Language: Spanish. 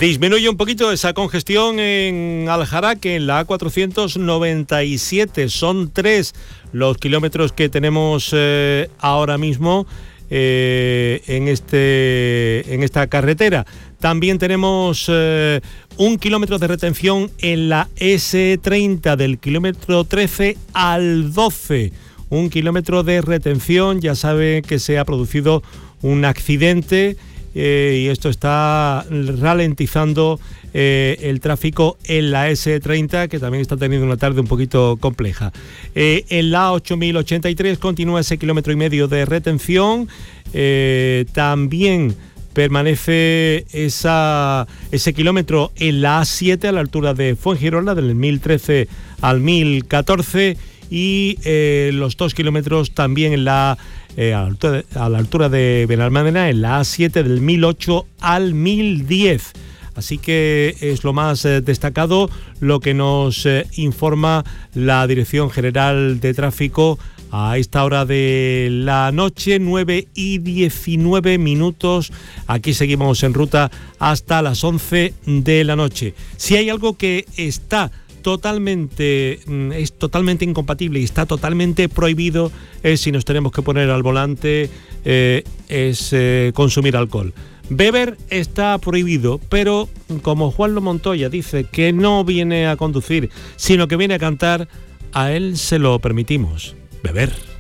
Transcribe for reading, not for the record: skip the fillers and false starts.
Disminuye un poquito esa congestión en Aljaraque, en la A497. Son 3 los kilómetros que tenemos ahora mismo en esta carretera. También tenemos 1 kilómetro de retención en la S30 del kilómetro 13 al 12. 1 kilómetro de retención, ya sabe que se ha producido un accidente y esto está ralentizando el tráfico en la S30, que también está teniendo una tarde un poquito compleja. En la 8083 continúa ese 1,5 kilómetros de retención. También permanece ese kilómetro en la A7 a la altura de Fuengirola, del 1013 al 1014, y los 2 kilómetros también en a la altura de Benalmádena, en la A7 del 1008 al 1010. Así que es lo más destacado lo que nos informa la Dirección General de Tráfico a esta hora de la noche, 9:19. Aquí seguimos en ruta hasta las 11 de la noche. Si hay algo que es totalmente incompatible y está totalmente prohibido, es si nos tenemos que poner al volante, es consumir alcohol. Beber está prohibido, pero como Juanlo Montoya dice que no viene a conducir, sino que viene a cantar, a él se lo permitimos. Beber.